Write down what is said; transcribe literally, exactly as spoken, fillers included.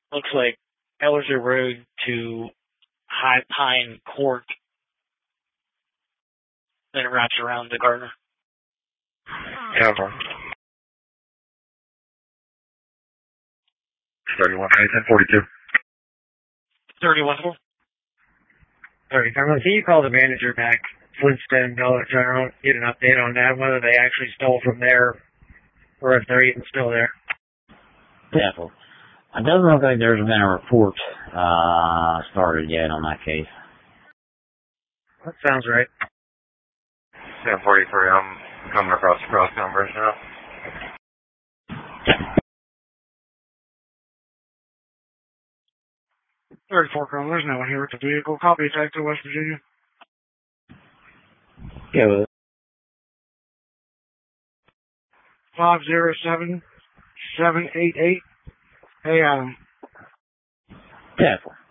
Looks like Ellerslie Road to High Pine Court. Then it wraps around to Gardner. Yeah, bro. thirty-one, ten forty-two. thirty-one. Sorry, Carmel, can you call the manager back, Flintstone Dollar General, get an update on that, whether they actually stole from there, or if they're even still there? Definitely. It doesn't look like there's been a report uh, started yet on that case. That sounds right. ten forty-three, I'm coming across the cross numbers now. thirty-four Colonel, there's no one here with the vehicle. Copy attack to West Virginia. Yeah, with it. five zero seven, seven eight eight. Hey, Adam. Definitely.